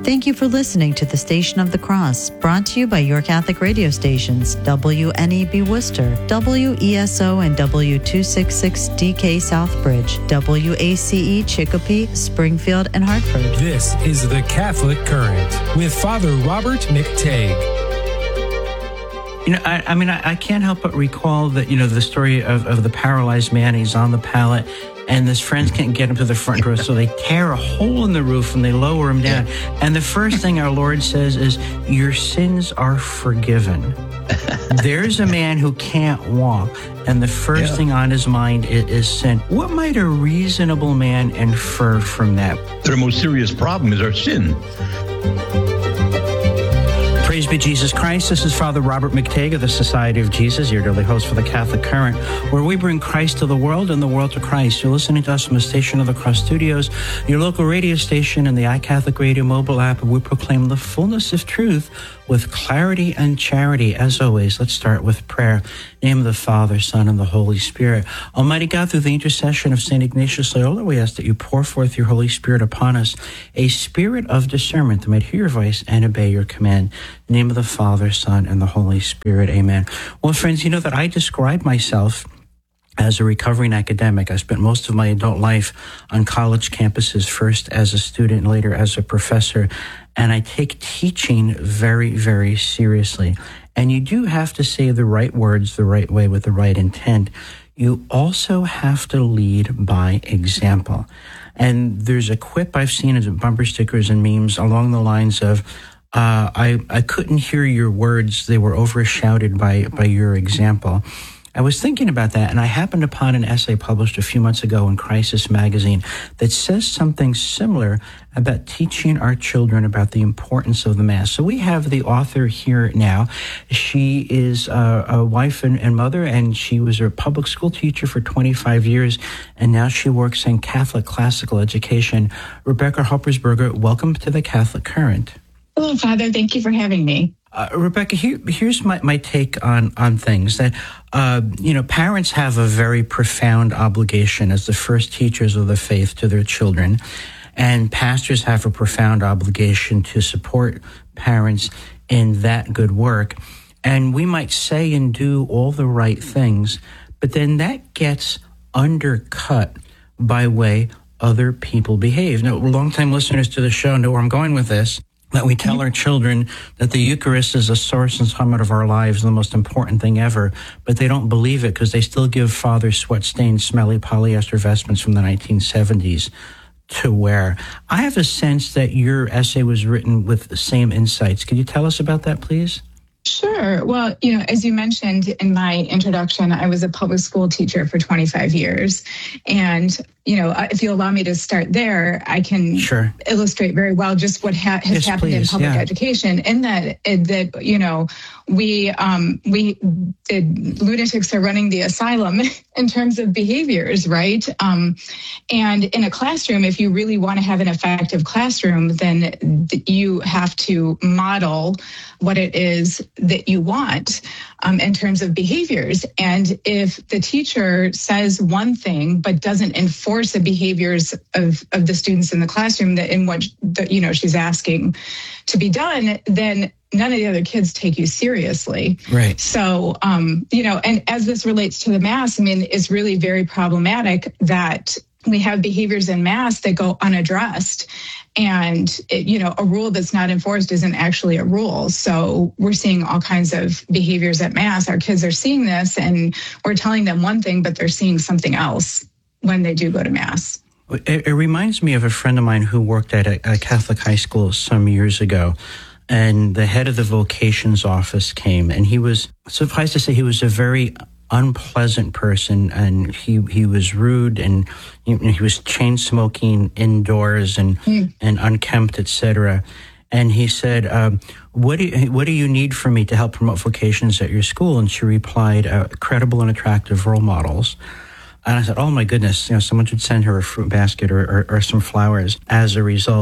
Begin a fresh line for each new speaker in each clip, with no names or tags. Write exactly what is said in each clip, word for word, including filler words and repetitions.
Thank you for listening to the Station of the Cross, brought to you by your Catholic radio stations, W N E B Worcester, W E S O and W two sixty-six D K Southbridge, W A C E Chicopee, Springfield, and Hartford.
This is the Catholic Current with Father Robert McTague.
You know, I, I mean, I, I can't help but recall that, you know, the story of, of the paralyzed man. He's on the pallet, and his friends can't get him to the front row, so they tear a hole in the roof and they lower him down. And the first thing our Lord says is, your sins are forgiven. There's a man who can't walk, and the first yeah. thing on his mind is, is sin. What might a reasonable man infer from that?
The most serious problem is our sin.
Praise be Jesus Christ. This is Father Robert McTague of the Society of Jesus, your daily host for the Catholic Current, where we bring Christ to the world and the world to Christ. You're listening to us from the Station of the Cross Studios, your local radio station, and the iCatholic Radio mobile app, and we proclaim the fullness of truth with clarity and charity. As always, let's start with prayer. In the name of the Father, Son, and the Holy Spirit. Almighty God, through the intercession of Saint Ignatius Loyola, we ask that you pour forth your Holy Spirit upon us, a spirit of discernment that might hear your voice and obey your command. In the name of the Father, Son, and the Holy Spirit. Amen. Well, friends, you know that I describe myself as a recovering academic. I spent most of my adult life on college campuses, first as a student, later as a professor, and I take teaching very, very seriously. And you do have to say the right words the right way with the right intent. You also have to lead by example. And there's a quip I've seen as bumper stickers and memes along the lines of, uh, I, I couldn't hear your words. They were overshouted by, by your example. I was thinking about that, and I happened upon an essay published a few months ago in Crisis Magazine that says something similar about teaching our children about the importance of the Mass. So we have the author here now. She is a, a wife and, and mother, and she was a public school teacher for twenty-five years, and now she works in Catholic classical education. Rebecca Hoppersberger, welcome to the Catholic Current.
Hello, Father. Thank you for having me.
Uh, Rebecca, here, here's my, my take on, on things that, uh, you know, parents have a very profound obligation as the first teachers of the faith to their children, and pastors have a profound obligation to support parents in that good work. And we might say and do all the right things, but then that gets undercut by way other people behave. Now, longtime listeners to the show know where I'm going with this. That we tell our children that the Eucharist is a source and summit of our lives, the most important thing ever, but they don't believe it because they still give Father sweat-stained, smelly polyester vestments from the nineteen seventies to wear. I have a sense that your essay was written with the same insights. Could you tell us about that, please?
Sure. Well, you know, as you mentioned in my introduction, I was a public school teacher for twenty-five years. And, you know, if you allow me to start there, I can
sure.
illustrate very well just what ha- has
yes,
happened
please.
in public
yeah.
education. In that, that you know, we um, we did, lunatics are running the asylum in terms of behaviors, right? Um, and in a classroom, if you really want to have an effective classroom, then you have to model what it is that you want um, in terms of behaviors. And if the teacher says one thing but doesn't enforce the behaviors of, of the students in the classroom that in what the, you know she's asking to be done, then none of the other kids take you seriously.
Right.
So, um, you know, and as this relates to the Mass, I mean, it's really very problematic that we have behaviors in Mass that go unaddressed. And, it, you know, a rule that's not enforced isn't actually a rule. So we're seeing all kinds of behaviors at Mass. Our kids are seeing this and we're telling them one thing, but they're seeing something else when they do go to Mass.
It, it reminds me of a friend of mine who worked at a, a Catholic high school some years ago. And the head of the vocations office came, and he was, suffice to say, he was a very unpleasant person, and he, he was rude, and you know, he was chain smoking indoors and mm. and unkempt, et cetera. And he said, um, "What do you, what do you need from me to help promote vocations at your school?" And she replied, uh, "Credible and attractive role models." And I said, "Oh my goodness, you know, someone should send her a fruit basket or, or, or some flowers." As a result.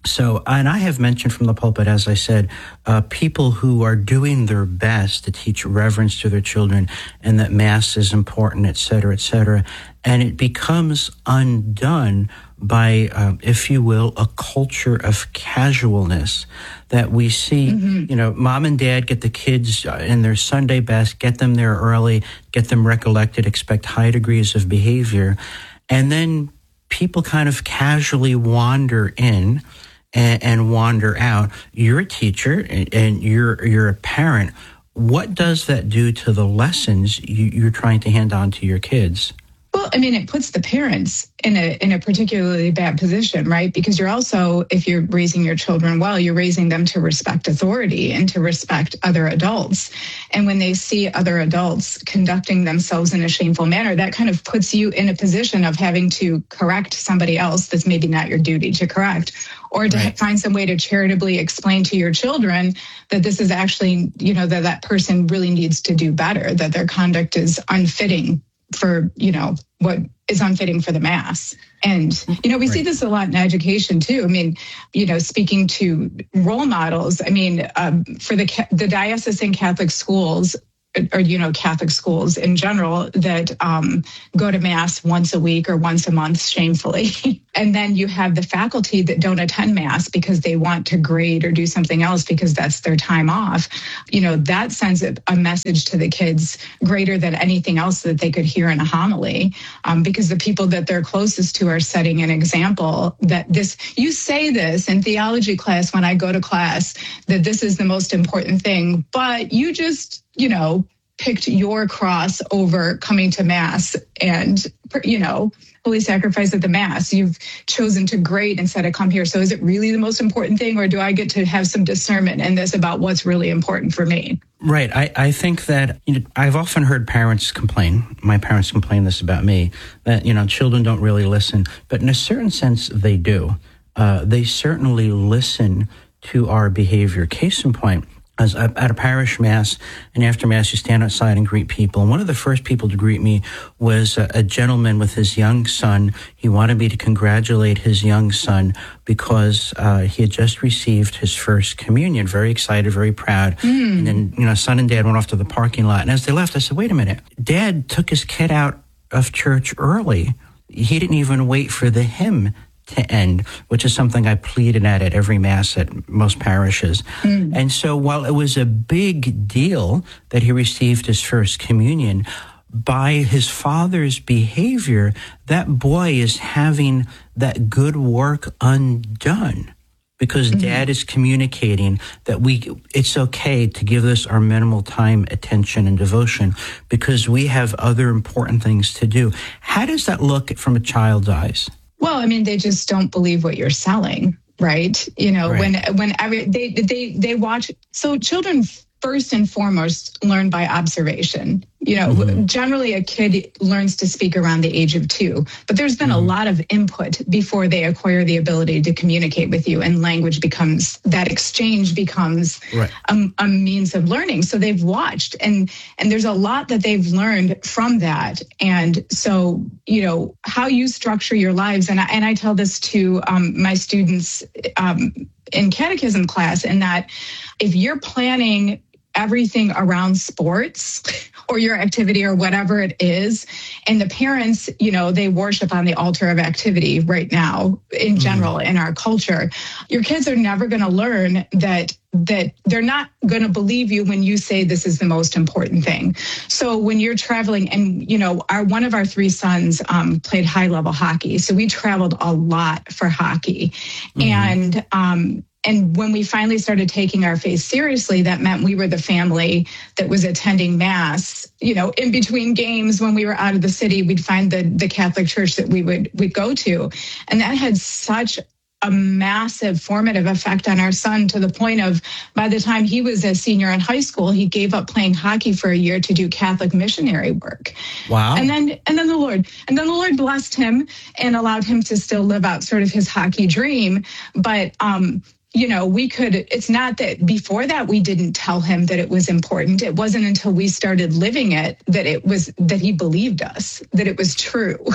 So, and I have mentioned from the pulpit, as I said, uh, people who are doing their best to teach reverence to their children and that Mass is important, et cetera, et cetera. And it becomes undone by, uh, if you will, a culture of casualness that we see, mm-hmm. you know, mom and dad get the kids in their Sunday best, get them there early, get them recollected, expect high degrees of behavior. And then people kind of casually wander in and, and wander out. You're a teacher and, and you're you're a parent. What does that do to the lessons you, you're trying to hand on to your kids?
Well, I mean, it puts the parents in a in a particularly bad position, right? Because you're also, if you're raising your children well, you're raising them to respect authority and to respect other adults. And when they see other adults conducting themselves in a shameful manner, that kind of puts you in a position of having to correct somebody else that's maybe not your duty to correct, or to right. find some way to charitably explain to your children that this is actually, you know, that that person really needs to do better, that their conduct is unfitting for, you know, what is unfitting for the Mass. And, you know, we right. see this a lot in education too. I mean, you know, speaking to role models, I mean, um, for the the diocesan Catholic schools, or, you know, Catholic schools in general that um, go to Mass once a week or once a month shamefully. And then you have the faculty that don't attend Mass because they want to grade or do something else because that's their time off. You know, that sends a message to the kids greater than anything else that they could hear in a homily, um, because the people that they're closest to are setting an example that this, you say this in theology class when I go to class, that this is the most important thing, but you just, you know, picked your cross over coming to Mass and, you know, holy sacrifice at the Mass. You've chosen to grade instead of come here. So is it really the most important thing, or do I get to have some discernment in this about what's really important for me?
Right. I, I think that, you know, I've often heard parents complain, my parents complain this about me, that, you know, children don't really listen. But in a certain sense, they do. Uh, they certainly listen to our behavior. Case in point, as at a parish Mass, and after Mass, you stand outside and greet people. And one of the first people to greet me was a, a gentleman with his young son. He wanted me to congratulate his young son because uh, he had just received his first communion. Very excited, very proud. Mm. And then, you know, son and dad went off to the parking lot. And as they left, I said, wait a minute. Dad took his kid out of church early. He didn't even wait for the hymn to end, which is something I pleaded at at every Mass at most parishes. Mm. And so while it was a big deal that he received his first communion, by his father's behavior, that boy is having that good work undone because mm-hmm. dad is communicating that we it's okay to give this our minimal time, attention, and devotion because we have other important things to do. How does that look from a child's eyes?
Well, I mean, they just don't believe what you're selling, right? You know, right. when when every, they they they watch. So children first and foremost learn by observation. You know, mm-hmm. generally a kid learns to speak around the age of two, but there's been mm-hmm. a lot of input before they acquire the ability to communicate with you, and language becomes, that exchange becomes right. a, a means of learning. So they've watched, and and there's a lot that they've learned from that. And so, you know, how you structure your lives, and I, and I tell this to um, my students um, in catechism class, in that if you're planning everything around sports or your activity or whatever it is, and the parents, you know, they worship on the altar of activity right now in general mm-hmm. in our culture, your kids are never going to learn that that they're not going to believe you when you say this is the most important thing. So when you're traveling, and, you know, our one of our three sons um, played high level hockey. So we traveled a lot for hockey. Mm-hmm. And, um, And when we finally started taking our faith seriously, that meant we were the family that was attending Mass, you know, in between games. When we were out of the city, we'd find the, the Catholic church that we would we'd go to. And that had such a massive formative effect on our son, to the point of, by the time he was a senior in high school, he gave up playing hockey for a year to do Catholic missionary work.
Wow.
And then, and then the Lord, and then the Lord blessed him and allowed him to still live out sort of his hockey dream. But, um, you know, we could, it's not that before that we didn't tell him that it was important. It wasn't until we started living it that it was, that he believed us, that it was true.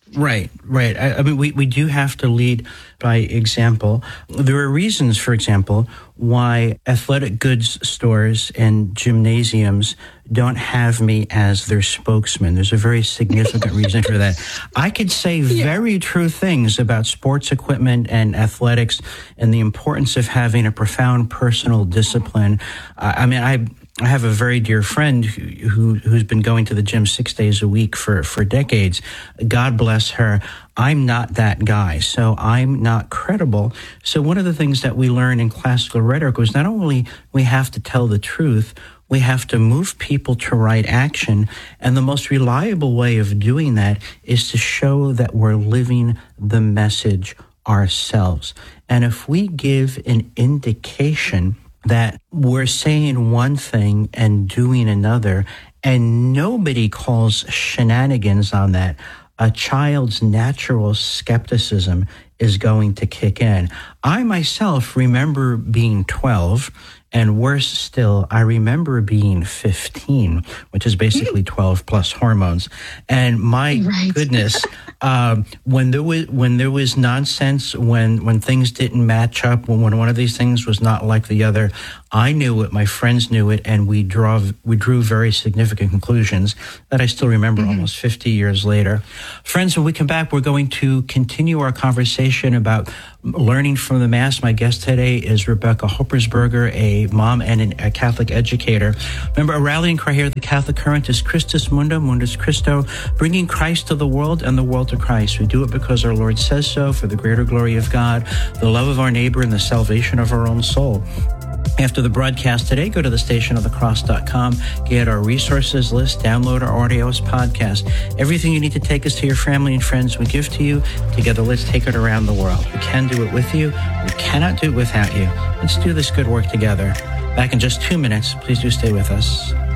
Right, right. I, I mean, we, we do have to lead by example. There are reasons, for example, why athletic goods stores and gymnasiums don't have me as their spokesman. There's a very significant reason for that. I could say yeah. very true things about sports equipment and athletics and the importance of having a profound personal discipline. Uh, I mean, I... I have a very dear friend who, who, who's been going to the gym six days a week for, for decades. God bless her. I'm not that guy, so I'm not credible. So one of the things that we learn in classical rhetoric was not only we have to tell the truth, we have to move people to right action. And the most reliable way of doing that is to show that we're living the message ourselves. And if we give an indication that we're saying one thing and doing another, and nobody calls shenanigans on that, a child's natural skepticism is going to kick in. I myself remember being twelve, and worse still, I remember being fifteen, which is basically twelve plus hormones. And my right. goodness, uh, when there was when there was nonsense, when when things didn't match up, when, when one of these things was not like the other, I knew it, my friends knew it, and we draw we drew very significant conclusions that I still remember mm-hmm. almost fifty years later. Friends, when we come back, we're going to continue our conversation about learning from the Mass. My guest today is Rebecca Hoppersberger, a mom and an, a Catholic educator. Remember, a rallying cry here at the Catholic Current is Christus Mundo, Mundus Christo, bringing Christ to the world and the world to Christ. We do it because our Lord says so, for the greater glory of God, the love of our neighbor, and the salvation of our own soul. After the broadcast today, go to the station of the cross dot com, get our resources list, download our audios podcast. Everything you need to take us to your family and friends, we give to you. Together, let's take it around the world. We can do it with you. We cannot do it without you. Let's do this good work together. Back in just two minutes. Please do stay with us.